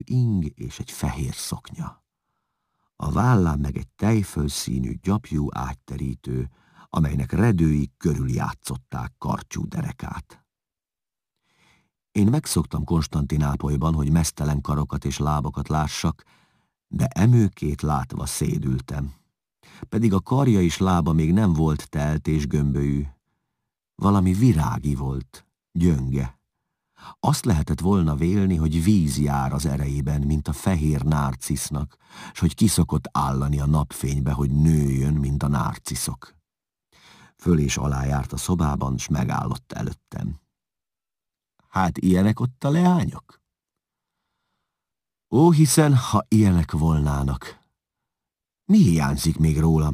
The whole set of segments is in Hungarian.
ing és egy fehér szoknya. A vállán meg egy tejfölszínű, gyapjú ágyterítő, amelynek redői körüljátszották karcsú derekát. Én megszoktam Konstantinápolyban, hogy meztelen karokat és lábakat lássak, de emőkét látva szédültem. Pedig a karja és lába még nem volt telt és gömbölyű. Valami virági volt, gyönge. Azt lehetett volna vélni, hogy víz jár az erejében, mint a fehér nárcisznak, s hogy kiszokott állani a napfénybe, hogy nőjön, mint a nárciszok. Föl és alá járt a szobában, s megállott előttem. Hát ilyenek ott a leányok? Ó, hiszen, ha ilyenek volnának. Mi hiányzik még rólam?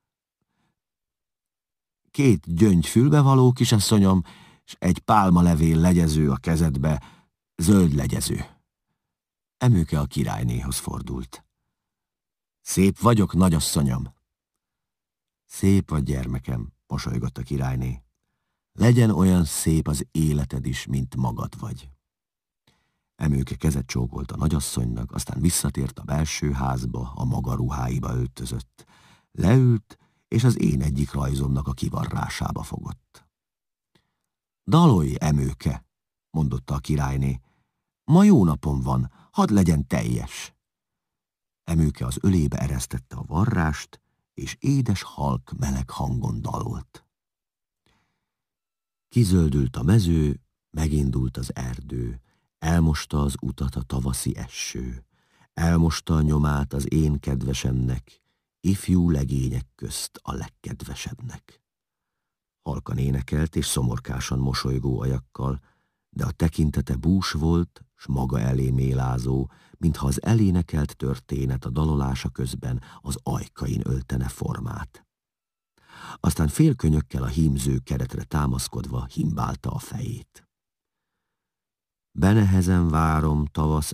2 gyöngy fülbevaló, kisasszonyom, s egy pálmalevél legyező a kezedbe, zöld legyező. Emőke a királynéhoz fordult. Szép vagyok, nagyasszonyom. Szép vagy, gyermekem, mosolygott a királyné. Legyen olyan szép az életed is, mint magad vagy. Emőke kezet csókolt a nagyasszonynak, aztán visszatért a belső házba, a maga ruháiba öltözött. Leült, és az én egyik rajzomnak a kivarrásába fogott. Dalolj, Emőke, mondotta a királyné. Ma jó napom van, hadd legyen teljes. Emőke az ölébe eresztette a varrást, és édes halk meleg hangon dalolt. Kizöldült a mező, megindult az erdő, elmosta az utat a tavaszi eső, elmosta a nyomát az én kedvesemnek, ifjú legények közt a legkedvesebbnek. Halkan énekelt és szomorkásan mosolygó ajakkal, de a tekintete bús volt, s maga elé mélázó, mintha az elénekelt történet a dalolása közben az ajkain öltene formát. Aztán félkönyökkel a hímző keretre támaszkodva himbálta a fejét. Benehezen várom tavasz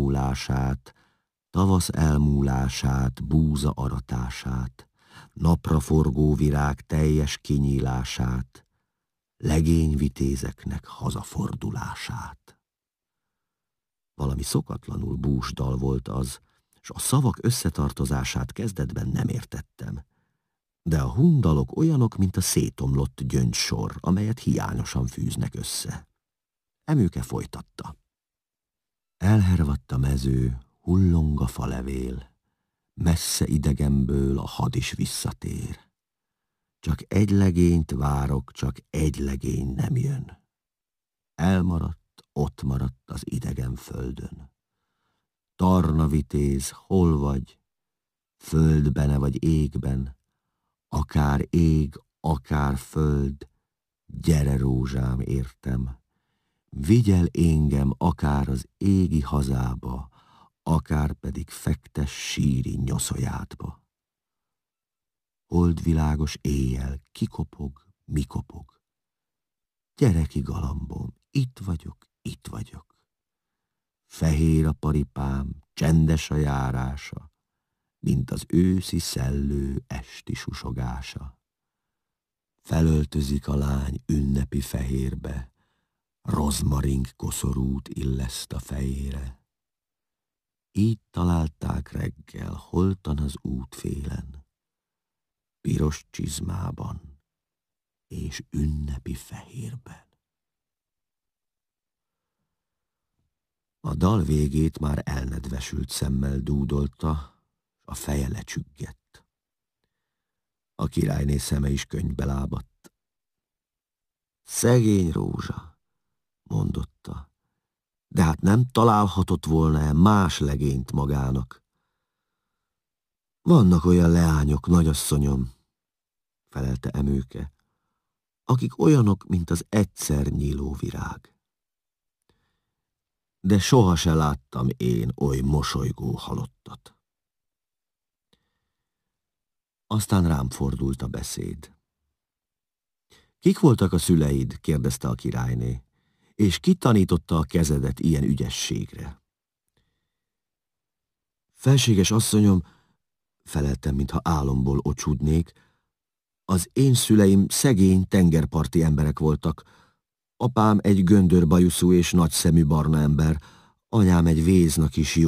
elmúlását, búza aratását, napra forgó virág teljes kinyílását, legényvitézeknek hazafordulását. Valami szokatlanul bús dal volt az, s a szavak összetartozását kezdetben nem értettem. De a hundalok olyanok, mint a szétomlott gyöngysor, amelyet hiányosan fűznek össze. Emőke folytatta. Elhervadt a mező, hullong a falevél, messze idegemből a had is visszatér. Csak egy legényt várok, csak egy legény nem jön. Elmaradt, ott maradt az idegen földön. Tarna vitéz, hol vagy? Földbene vagy égben? Akár ég, akár föld, gyere rózsám, értem. Vigyel engem akár az égi hazába, akár pedig fektes síri nyoszojádba. Holdvilágos éjjel, ki kopog, mi kopog. Gyere ki, galambom, itt vagyok. Fehér a paripám, csendes a járása, mint az őszi szellő esti susogása. Felöltözik a lány ünnepi fehérbe, rozmaring koszorút illeszt a fejére. Így találták reggel holtan az útfélen, piros csizmában és ünnepi fehérben. A dal végét már elnedvesült szemmel dúdolta, a feje lecsüggett. A királyné szeme is könnybe lábadt. Szegény rózsa, mondotta, de hát nem találhatott volna-e más legényt magának? Vannak olyan leányok, nagyasszonyom, felelte Emőke, akik olyanok, mint az egyszer nyíló virág. De soha se láttam én oly mosolygó halottat. Aztán rám fordult a beszéd. Kik voltak a szüleid? Kérdezte a királyné. És ki tanította a kezedet ilyen ügyességre? Felséges asszonyom, feleltem, mintha álomból ocsúdnék, az én szüleim szegény tengerparti emberek voltak. Apám egy göndörbajuszú és nagyszemű barna ember, Anyám egy véznak is jó.